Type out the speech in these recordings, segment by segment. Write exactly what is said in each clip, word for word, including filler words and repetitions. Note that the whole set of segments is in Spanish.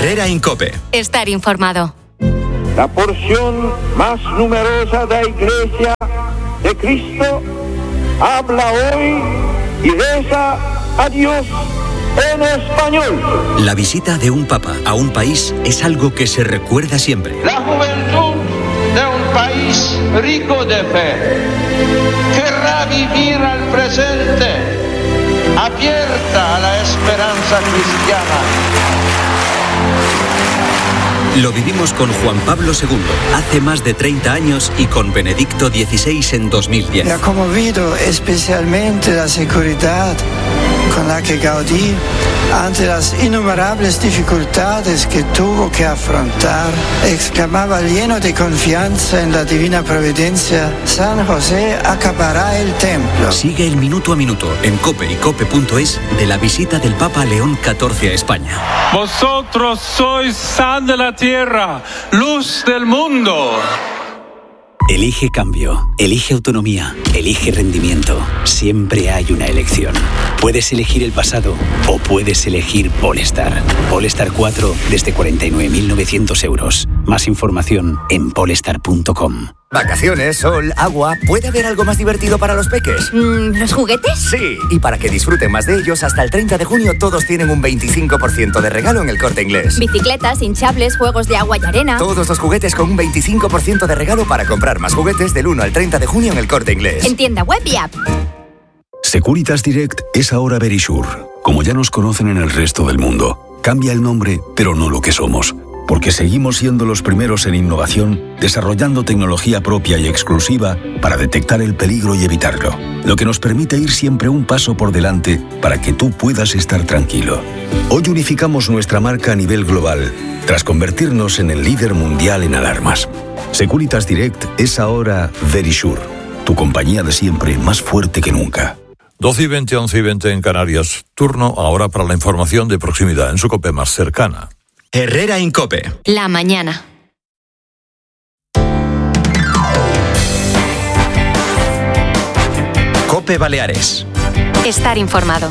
Herrera Incope. Estar informado. La porción más numerosa de la Iglesia de Cristo habla hoy y reza a Dios en español. La visita de un papa a un país es algo que se recuerda siempre. La juventud de un país rico de fe querrá vivir al presente, abierta a la esperanza cristiana. Lo vivimos con Juan Pablo segundo hace más de treinta años y con Benedicto dieciséis en dos mil diez. Me ha conmovido especialmente la seguridad con la que Gaudí, ante las innumerables dificultades que tuvo que afrontar, exclamaba lleno de confianza en la divina providencia: San José acabará el templo. Sigue el minuto a minuto en cope y cope punto es de la visita del Papa León catorce a España. Vosotros sois sal de la tierra, luz del mundo. Elige cambio, elige autonomía, elige rendimiento. Siempre hay una elección. Puedes elegir el pasado o puedes elegir Polestar. Polestar cuatro desde cuarenta y nueve mil novecientos euros. Más información en polestar punto com. Vacaciones, sol, agua. ¿Puede haber algo más divertido para los peques? Mm, ¿Los juguetes? Sí, y para que disfruten más de ellos, hasta el treinta de junio todos tienen un veinticinco por ciento de regalo en El Corte Inglés. Bicicletas, hinchables, juegos de agua y arena. Todos los juguetes con un veinticinco por ciento de regalo para comprar más juguetes del uno al treinta de junio en El Corte Inglés. En tienda web y app. Securitas Direct es ahora Verisure, como ya nos conocen en el resto del mundo. Cambia el nombre, pero no lo que somos. Porque seguimos siendo los primeros en innovación, desarrollando tecnología propia y exclusiva para detectar el peligro y evitarlo, lo que nos permite ir siempre un paso por delante para que tú puedas estar tranquilo. Hoy unificamos nuestra marca a nivel global, tras convertirnos en el líder mundial en alarmas. Securitas Direct es ahora Verisure, tu compañía de siempre más fuerte que nunca. doce y veinte, once y veinte en Canarias. Turno ahora para la información de proximidad en su COPE más cercana. Herrera Incope. La mañana. Cope Baleares. Estar informado.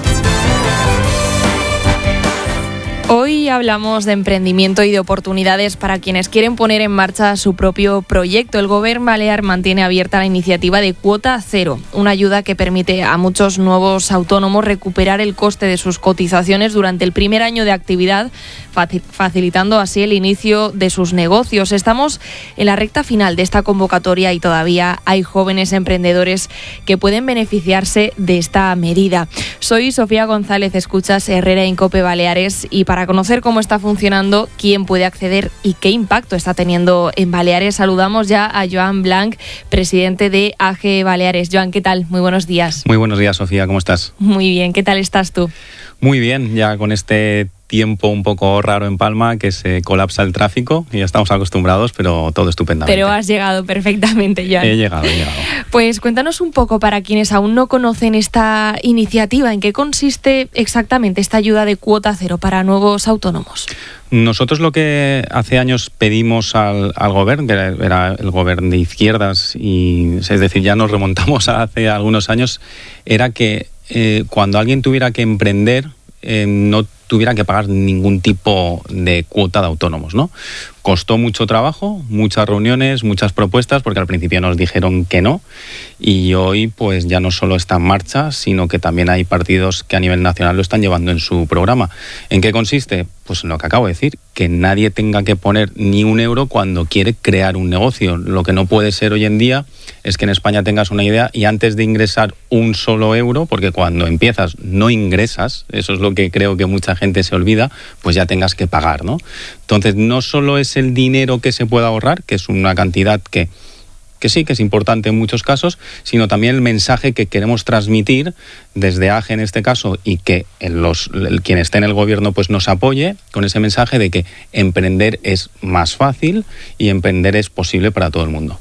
Hoy hablamos de emprendimiento y de oportunidades para quienes quieren poner en marcha su propio proyecto. El Gobierno Balear mantiene abierta la iniciativa de Cuota Cero, una ayuda que permite a muchos nuevos autónomos recuperar el coste de sus cotizaciones durante el primer año de actividad, facilitando así el inicio de sus negocios. Estamos en la recta final de esta convocatoria y todavía hay jóvenes emprendedores que pueden beneficiarse de esta medida. Soy Sofía González, escuchas Herrera Incope Baleares, y para conocer cómo está funcionando, quién puede acceder y qué impacto está teniendo en Baleares, saludamos ya a Joan Blanc, presidente de A G E Baleares. Joan, ¿qué tal? Muy buenos días. Muy buenos días, Sofía, ¿cómo estás? Muy bien, ¿qué tal estás tú? Muy bien, ya con este tiempo un poco raro en Palma, que se colapsa el tráfico, y ya estamos acostumbrados, pero todo estupendamente. Pero has llegado perfectamente, Joan. He llegado, he llegado. Pues cuéntanos un poco, para quienes aún no conocen esta iniciativa, ¿en qué consiste exactamente esta ayuda de Cuota Cero para nuevos autónomos? Nosotros lo que hace años pedimos al, al gobierno, que era, era el gobierno de izquierdas, y es decir, ya nos remontamos a hace algunos años, era que eh, cuando alguien tuviera que emprender, eh, no tuviera que pagar ningún tipo de cuota de autónomos, ¿no? Costó mucho trabajo, muchas reuniones, muchas propuestas, porque al principio nos dijeron que no, y hoy pues ya no solo está en marcha, sino que también hay partidos que a nivel nacional lo están llevando en su programa. ¿En qué consiste? Pues en lo que acabo de decir, que nadie tenga que poner ni un euro cuando quiere crear un negocio. Lo que no puede ser hoy en día es que en España tengas una idea y antes de ingresar un solo euro, porque cuando empiezas no ingresas, eso es lo que creo que mucha gente se olvida, pues ya tengas que pagar, ¿no? Entonces, no solo es el dinero que se puede ahorrar, que es una cantidad que, que sí, que es importante en muchos casos, sino también el mensaje que queremos transmitir desde A G E en este caso, y que los, el, quien esté en el gobierno pues nos apoye con ese mensaje de que emprender es más fácil y emprender es posible para todo el mundo.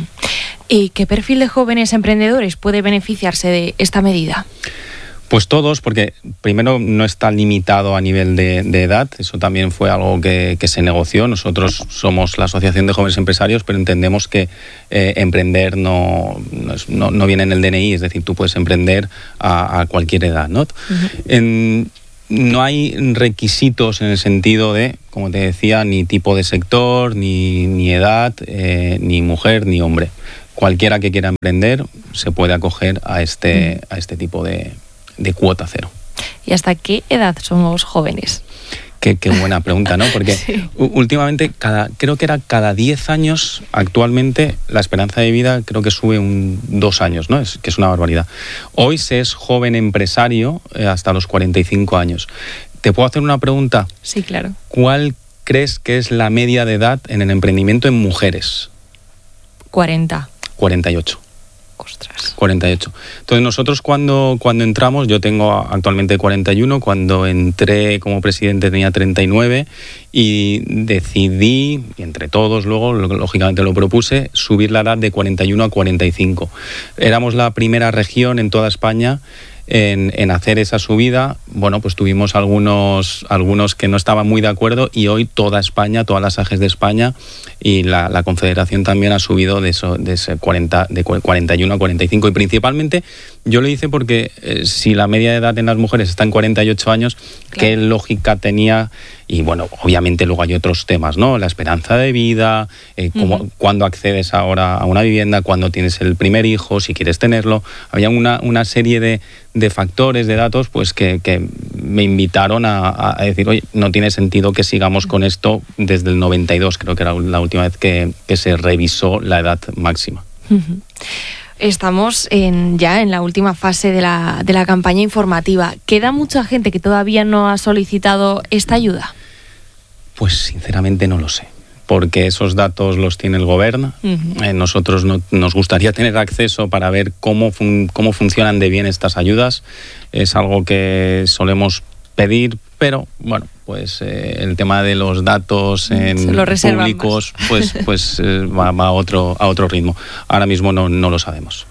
¿Y qué perfil de jóvenes emprendedores puede beneficiarse de esta medida? Pues todos, porque primero no está limitado a nivel de, de edad, eso también fue algo que, que se negoció. Nosotros somos la Asociación de Jóvenes Empresarios, pero entendemos que eh, emprender no, no, es, no, no viene en el D N I, es decir, tú puedes emprender a, a cualquier edad, ¿no? Uh-huh. En, no hay requisitos en el sentido de, como te decía, ni tipo de sector, ni, ni edad, eh, ni mujer, ni hombre. Cualquiera que quiera emprender se puede acoger a este, a este tipo de, de cuota cero. ¿Y hasta qué edad somos jóvenes? Qué, qué buena pregunta, ¿no? Porque sí. últimamente, cada, creo que era cada diez años, actualmente la esperanza de vida creo que sube un dos años, ¿no? Es, que es una barbaridad. Hoy se es joven empresario eh, hasta los cuarenta y cinco años. ¿Te puedo hacer una pregunta? Sí, claro. ¿Cuál crees que es la media de edad en el emprendimiento en mujeres? cuarenta. cuarenta y ocho. Ostras. cuarenta y ocho. Entonces nosotros cuando, cuando entramos, yo tengo actualmente cuarenta y uno, cuando entré como presidente tenía treinta y nueve y decidí, y entre todos luego, lógicamente lo propuse, subir la edad de cuarenta y uno a cuarenta y cinco. Éramos la primera región en toda España En, en hacer esa subida. Bueno, pues tuvimos algunos, algunos que no estaban muy de acuerdo y hoy toda España, todas las A G Es de España y la, la Confederación también ha subido de, eso, de, ese cuarenta, de cuarenta y uno a cuarenta y cinco y principalmente yo lo hice porque eh, si la media de edad en las mujeres está en cuarenta y ocho años, claro, ¿qué lógica tenía? Y bueno, obviamente luego hay otros temas, ¿no? La esperanza de vida, eh, cómo, uh-huh. cuándo accedes ahora a una vivienda, cuándo tienes el primer hijo, si quieres tenerlo. Había una, una serie de, de factores, de datos, pues que, que me invitaron a, a decir, oye, no tiene sentido que sigamos con esto desde el noventa y dos, creo que era la última vez que, que se revisó la edad máxima. Uh-huh. Estamos en, ya en la última fase de la, de la campaña informativa. ¿Queda mucha gente que todavía no ha solicitado esta ayuda? Pues sinceramente no lo sé, porque esos datos los tiene el gobierno. Uh-huh. Eh, nosotros no, nos gustaría tener acceso para ver cómo, fun, cómo funcionan de bien estas ayudas. Es algo que solemos pedir, pero bueno, pues eh, el tema de los datos en públicos pues, pues eh, va, va a, otro, a otro ritmo. Ahora mismo no, no lo sabemos.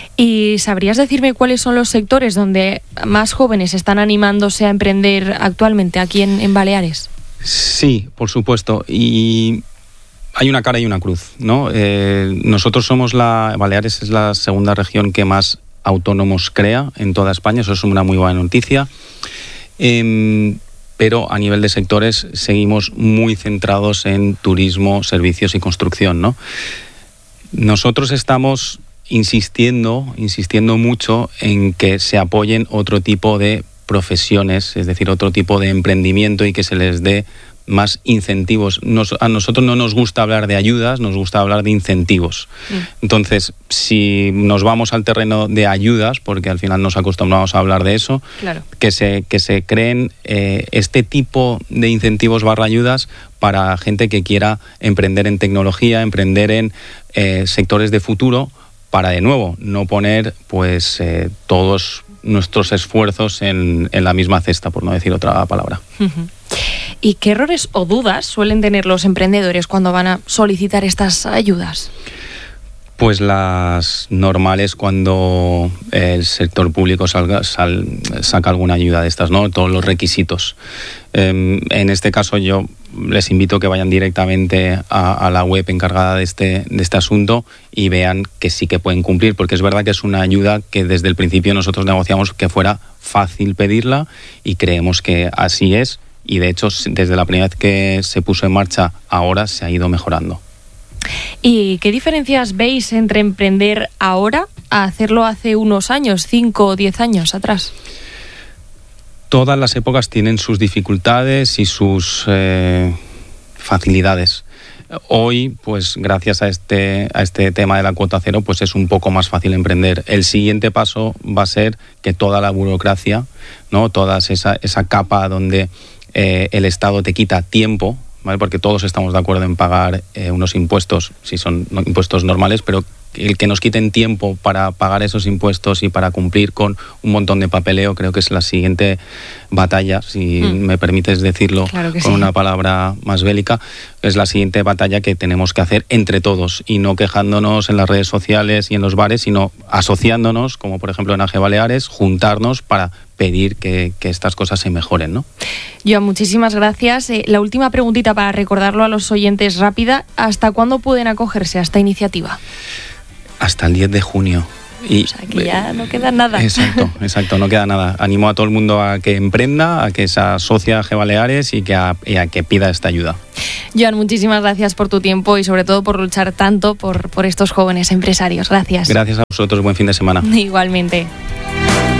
¿Y sabrías decirme cuáles son los sectores donde más jóvenes están animándose a emprender actualmente aquí en, en Baleares? Sí, por supuesto. Y hay una cara y una cruz, ¿no? Eh, nosotros somos la... Baleares es la segunda región que más autónomos crea en toda España. Eso es una muy buena noticia. Eh, pero a nivel de sectores seguimos muy centrados en turismo, servicios y construcción, ¿no? Nosotros estamos insistiendo, insistiendo mucho en que se apoyen otro tipo de profesiones, es decir, otro tipo de emprendimiento y que se les dé más incentivos. Nos, a nosotros no nos gusta hablar de ayudas, nos gusta hablar de incentivos. Mm. Entonces, si nos vamos al terreno de ayudas, porque al final nos acostumbramos a hablar de eso, claro, que se, que se creen eh, este tipo de incentivos barra ayudas para gente que quiera emprender en tecnología, emprender en eh, sectores de futuro, para de nuevo no poner pues eh, todos nuestros esfuerzos en, en la misma cesta, por no decir otra palabra. Uh-huh. ¿Y qué errores o dudas suelen tener los emprendedores cuando van a solicitar estas ayudas? Pues las normales cuando el sector público salga, sal, saca alguna ayuda de estas, ¿no? Todos los requisitos. Eh, en este caso yo les invito a que vayan directamente a, a la web encargada de este, de este asunto y vean que sí que pueden cumplir, porque es verdad que es una ayuda que desde el principio nosotros negociamos que fuera fácil pedirla y creemos que así es y de hecho desde la primera vez que se puso en marcha ahora se ha ido mejorando. ¿Y qué diferencias veis entre emprender ahora a hacerlo hace unos años, cinco o diez años atrás? Todas las épocas tienen sus dificultades y sus eh, facilidades. Hoy, pues gracias a este, a este tema de la cuota cero, pues es un poco más fácil emprender. El siguiente paso va a ser que toda la burocracia, ¿no? Toda esa, esa capa donde eh, el Estado te quita tiempo, ¿vale? Porque todos estamos de acuerdo en pagar eh, unos impuestos, si son impuestos normales, pero el que nos quiten tiempo para pagar esos impuestos y para cumplir con un montón de papeleo, creo que es la siguiente batalla, si mm. me permites decirlo claro con sí. una palabra más bélica, es la siguiente batalla que tenemos que hacer entre todos y no quejándonos en las redes sociales y en los bares, sino asociándonos, como por ejemplo en A G Baleares, juntarnos para pedir que, que estas cosas se mejoren, ¿no? Joan, muchísimas gracias. Eh, la última preguntita para recordarlo a los oyentes rápida. ¿Hasta cuándo pueden acogerse a esta iniciativa? Hasta el diez de junio. Y, o sea, que ya no queda nada. Exacto, exacto, no queda nada. Animo a todo el mundo a que emprenda, a que se asocie a G Baleares y que a, y a que pida esta ayuda. Joan, muchísimas gracias por tu tiempo y sobre todo por luchar tanto por, por estos jóvenes empresarios. Gracias. Gracias a vosotros, buen fin de semana. Igualmente.